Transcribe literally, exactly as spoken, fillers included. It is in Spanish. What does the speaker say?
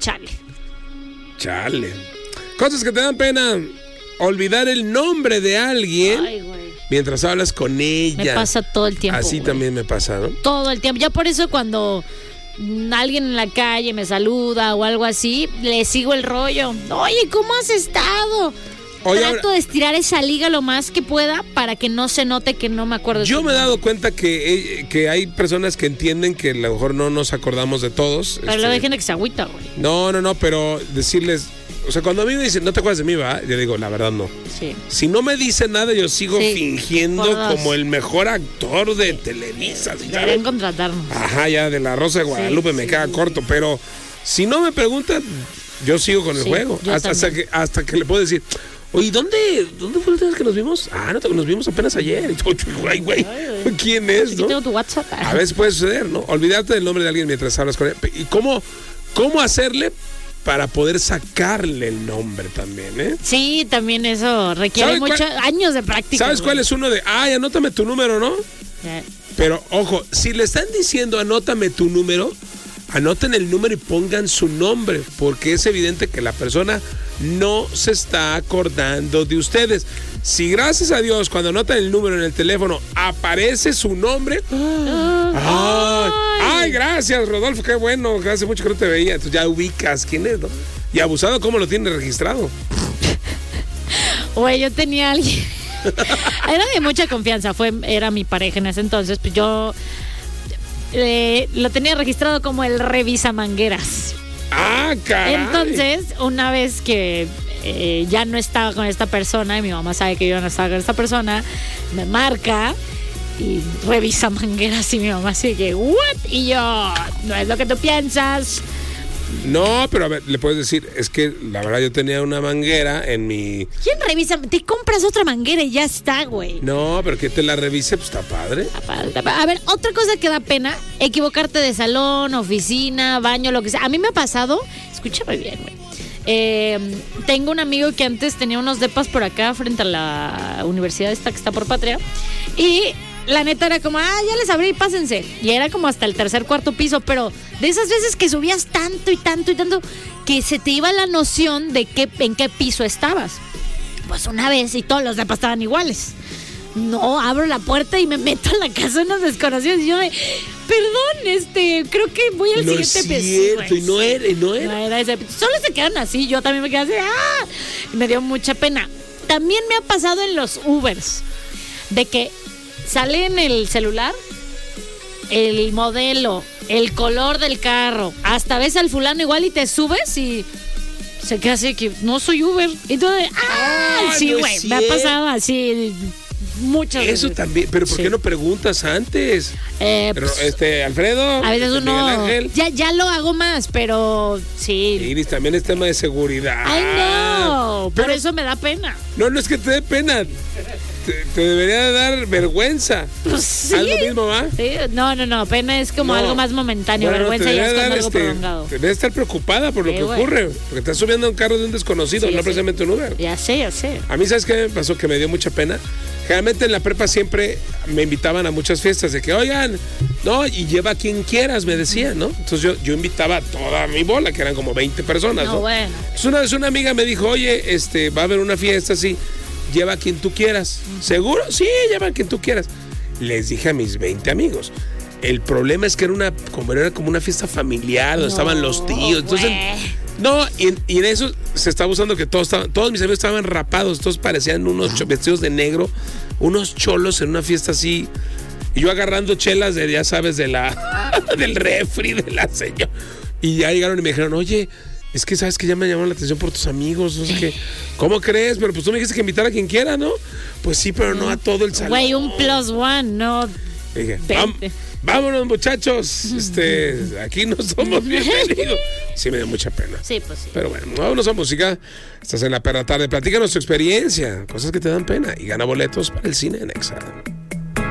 chale. Chale. Cosas que te dan pena. Olvidar el nombre de alguien. Ay, güey. Mientras hablas con ella. Me pasa todo el tiempo. Así güey. también me pasa, ¿no? Todo el tiempo. Ya por eso cuando alguien en la calle me saluda o algo así, le sigo el rollo. Oye, ¿cómo has estado? Oye, Trato ahora, de estirar esa liga lo más que pueda para que no se note que no me acuerdo. yo me he dado cuenta que, eh, que hay personas que entienden que a lo mejor no nos acordamos de todos. Pero este, luego hay gente que se agüita, güey. No, no, no, pero decirles... O sea, cuando a mí me dicen, no te acuerdas de mí, ¿va? Yo digo, la verdad no. Sí. Si no me dicen nada, yo sigo Sí, fingiendo por dos. como el mejor actor de Televisa. ¿sí Deberían sabes? contratarnos. Ajá, ya de la Rosa de Guadalupe Sí, me sí. queda corto, pero si no me preguntan, yo sigo con el Sí, juego. yo Hasta, hasta, también. que, hasta que le puedo decir, oye, ¿dónde, ¿dónde fue la última vez que nos vimos? Ah, no, nos vimos apenas ayer. Y yo, güey, güey, ¿quién es, Aquí no? tengo tu WhatsApp. A veces puede suceder, ¿no? Olvidarte del nombre de alguien mientras hablas con él. ¿Y cómo, cómo hacerle para poder sacarle el nombre también, eh? Sí, también eso requiere ¿Sabes muchos cuál- años de práctica. ¿Sabes güey. cuál es uno de, ay, anótame tu número, ¿no? Ya. Pero, ojo, si le están diciendo anótame tu número, anoten el número y pongan su nombre, porque es evidente que la persona no se está acordando de ustedes. Si gracias a Dios, cuando anotan el número en el teléfono, aparece su nombre. ¡Ay! ¡Ay, gracias, Rodolfo! ¡Qué bueno! Que hace mucho que no te veía. Entonces ya ubicas quién es, ¿no? Y abusado, ¿cómo lo tiene registrado? Güey, yo tenía a alguien. Era de mucha confianza, fue, era mi pareja en ese entonces. Pues yo eh, lo tenía registrado como el revisa mangueras. ¡Ah, caray! Entonces, una vez que eh, ya no estaba con esta persona, y mi mamá sabe que yo no estaba con esta persona, me marca y revisa mangueras y mi mamá sigue, ¿what? Y yo, no es lo que tú piensas. No, pero a ver, le puedes decir, es que la verdad yo tenía una manguera en mi... ¿Quién revisa? Te compras otra manguera y ya está, güey. No, pero que te la revise, pues está padre. A ver, otra cosa que da pena, equivocarte de salón, oficina, baño, lo que sea. A mí me ha pasado, escúchame bien, güey. Eh, tengo un amigo que antes tenía unos depas por acá frente a la universidad esta que está por Patria. Y la neta era como, ah, ya les abrí, pásense. Y era como hasta el tercer, cuarto piso. Pero de esas veces que subías tanto y tanto y tanto que se te iba la noción de qué, en qué piso estabas. Pues una vez y todos los depas estaban iguales. No, abro la puerta y me meto a la casa de unos desconocidos y yo me... Perdón, este, creo que voy al No siguiente es piso. cierto, y no era, y no era. No era ese. Solo se quedan así, yo también me quedé así, ¡ah! Y me dio mucha pena. También me ha pasado en los Ubers, de que sale en el celular el modelo, el color del carro, hasta ves al fulano igual y te subes y se queda así que no soy Uber. Y tú de, ¡ah! Ah, sí, no güey, es me ha cierto. pasado así muchas veces. Eso también, pero ¿por Sí. qué no preguntas antes? Eh, Pero, pues, este, Alfredo, a veces este, uno Miguel Ángel. ya, ya lo hago más, pero sí. Iris, también es tema de seguridad. Ay, no, por Pero- eso me da pena. No, no es que te dé pena. Te, te debería de dar vergüenza. Pues sí. Haz lo mismo, ¿va? Sí, no, no, no, pena es como No. algo más momentáneo, Bueno, vergüenza te ya es debería cuando dar, algo este, prolongado. te debes estar preocupada por lo Sí, que güey. ocurre. Porque estás subiendo a un carro de un desconocido, Sí, no ya sé. precisamente un Uber. Ya sé, ya sé. A mí, ¿sabes qué me pasó? Que me dio mucha pena. Generalmente en la prepa siempre me invitaban a muchas fiestas de que, oigan, no, y lleva a quien quieras, me decían, ¿no? Entonces yo, yo invitaba a toda mi bola, que eran como veinte personas, ¿no? No, bueno. Entonces una vez una amiga me dijo, oye, este, va a haber una fiesta así, lleva a quien tú quieras. ¿Seguro? Sí, lleva a quien tú quieras. Les dije a mis veinte amigos. El problema es que era una, como era como una fiesta familiar, donde No, estaban los tíos. Entonces, güey. no, y en, y en eso se estaba usando que todos estaban, todos mis amigos estaban rapados, todos parecían unos cho- vestidos de negro, unos cholos en una fiesta así. Y yo agarrando chelas de, ya sabes, de la del refri, de la señora. Y ya llegaron y me dijeron, oye, es que sabes que ya me llamaron la atención por tus amigos, no sé qué. ¿Cómo crees? Pero pues tú me dijiste que invitar a quien quiera, ¿no? Pues sí, pero no a todo el salón. Güey, un plus one, no. Y dije, veinte. "Vam- vámonos muchachos, este, aquí no somos bienvenidos. Sí me dio mucha pena. Sí, pues sí. Pero bueno, vámonos a música. Estás en La Perra Tarde. Platícanos tu experiencia, cosas que te dan pena y gana boletos para el cine en Exa.